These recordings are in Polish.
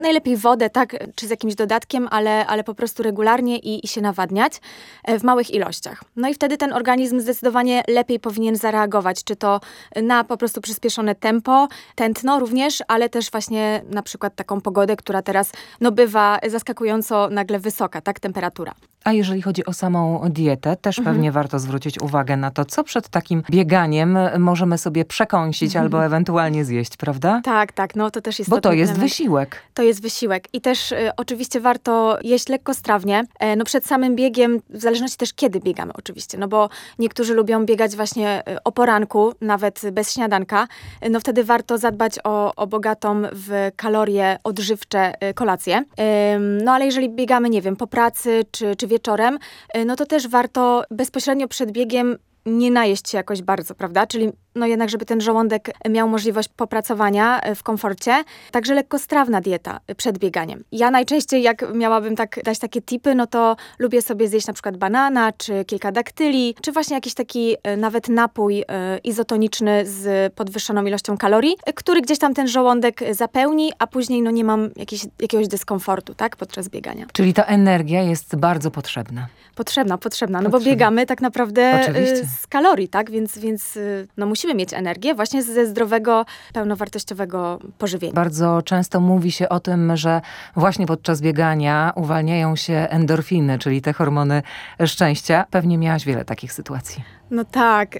Najlepiej wodę, tak, czy z jakimś dodatkiem, ale po prostu regularnie i się nawadniać w małych ilościach. No i wtedy ten organizm zdecydowanie lepiej powinien zareagować, czy to na po prostu przyspieszone tempo, tętno również, ale też właśnie na przykład taką pogodę, która teraz bywa zaskakująco nagle wysoka, tak, temperatura. A jeżeli chodzi o samą dietę, też pewnie warto zwrócić uwagę na to, co przed takim bieganiem możemy sobie przekąsić albo ewentualnie zjeść, prawda? Tak, to też jest Bo to jest wysiłek. To jest wysiłek. I też oczywiście warto jeść lekkostrawnie. Przed samym biegiem, w zależności też kiedy biegamy oczywiście, bo niektórzy lubią biegać właśnie o poranku, nawet bez śniadanka. Wtedy warto zadbać o bogatą w kalorie odżywcze kolację. Ale jeżeli biegamy, nie wiem, po pracy czy wieczorem, to też warto bezpośrednio przed biegiem nie najeść się jakoś bardzo, prawda? Czyli jednak, żeby ten żołądek miał możliwość popracowania w komforcie. Także lekkostrawna dieta przed bieganiem. Ja najczęściej, jak miałabym dać takie tipy, to lubię sobie zjeść na przykład banana, czy kilka daktyli, czy właśnie jakiś taki nawet napój izotoniczny z podwyższoną ilością kalorii, który gdzieś tam ten żołądek zapełni, a później nie mam jakiegoś dyskomfortu, tak, podczas biegania. Czyli ta energia jest bardzo potrzebna. Potrzebna, bo biegamy tak naprawdę oczywiście z kalorii, tak, więc musimy mieć energię właśnie ze zdrowego, pełnowartościowego pożywienia. Bardzo często mówi się o tym, że właśnie podczas biegania uwalniają się endorfiny, czyli te hormony szczęścia. Pewnie miałaś wiele takich sytuacji. Tak,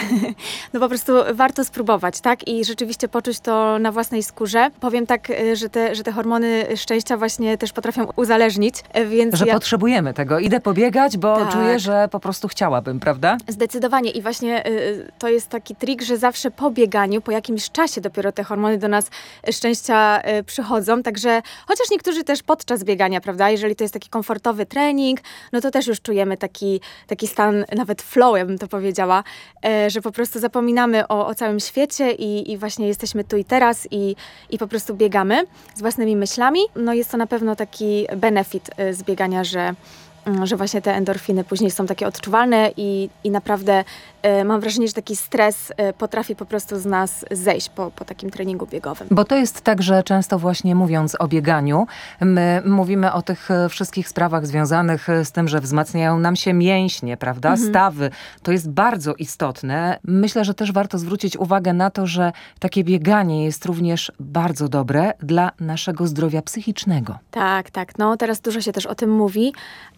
po prostu warto spróbować, tak? I rzeczywiście poczuć to na własnej skórze. Powiem tak, że te hormony szczęścia właśnie też potrafią uzależnić, więc... Że potrzebujemy tego. Idę pobiegać, bo czuję, że po prostu chciałabym, prawda? Zdecydowanie. I właśnie to jest taki trik, że zawsze po bieganiu, po jakimś czasie dopiero te hormony do nas szczęścia przychodzą. Także, chociaż niektórzy też podczas biegania, prawda? Jeżeli to jest taki komfortowy trening, to też już czujemy taki stan, nawet flow, ja bym to powiedziała, że po prostu zapominamy o całym świecie i właśnie jesteśmy tu i teraz i po prostu biegamy z własnymi myślami. Jest to na pewno taki benefit z biegania, że właśnie te endorfiny później są takie odczuwalne i naprawdę mam wrażenie, że taki stres potrafi po prostu z nas zejść po takim treningu biegowym. Bo to jest tak, że często właśnie mówiąc o bieganiu, my mówimy o tych wszystkich sprawach związanych z tym, że wzmacniają nam się mięśnie, prawda? Stawy. To jest bardzo istotne. Myślę, że też warto zwrócić uwagę na to, że takie bieganie jest również bardzo dobre dla naszego zdrowia psychicznego. Tak. Teraz dużo się też o tym mówi,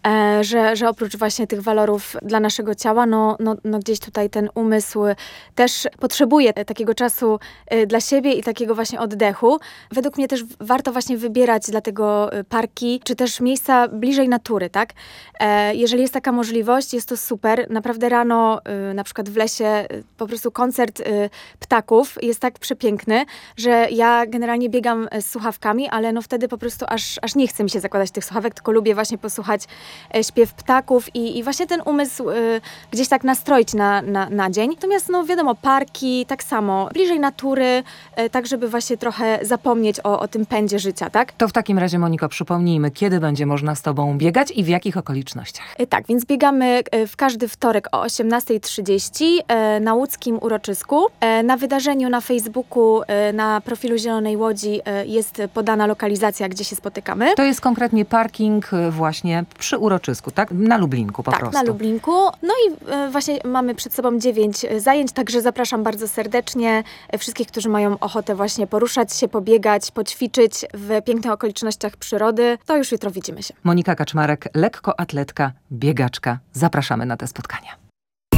że oprócz właśnie tych walorów dla naszego ciała, gdzieś tutaj ten umysł też potrzebuje takiego czasu dla siebie i takiego właśnie oddechu. Według mnie też warto właśnie wybierać dla tego parki, czy też miejsca bliżej natury, tak? Jeżeli jest taka możliwość, jest to super. Naprawdę rano, na przykład w lesie, po prostu koncert ptaków jest tak przepiękny, że ja generalnie biegam z słuchawkami, ale wtedy po prostu aż nie chce mi się zakładać tych słuchawek, tylko lubię właśnie posłuchać śpiew ptaków i właśnie ten umysł gdzieś tak nastroić na dzień. Natomiast wiadomo, parki tak samo, bliżej natury, tak żeby właśnie trochę zapomnieć o tym pędzie życia, tak? To w takim razie, Moniko, przypomnijmy, kiedy będzie można z tobą biegać i w jakich okolicznościach? Tak, więc biegamy w każdy wtorek o 18:30 na łódzkim uroczysku. Na wydarzeniu na Facebooku, na profilu Zielonej Łodzi jest podana lokalizacja, gdzie się spotykamy. To jest konkretnie parking właśnie przy uroczysku, tak? Na Lublinku po prostu. Tak, na Lublinku. I właśnie mamy przed sobą 9 zajęć, także zapraszam bardzo serdecznie wszystkich, którzy mają ochotę właśnie poruszać się, pobiegać, poćwiczyć w pięknych okolicznościach przyrody. To już jutro widzimy się. Monika Kaczmarek, lekkoatletka, biegaczka. Zapraszamy na te spotkania.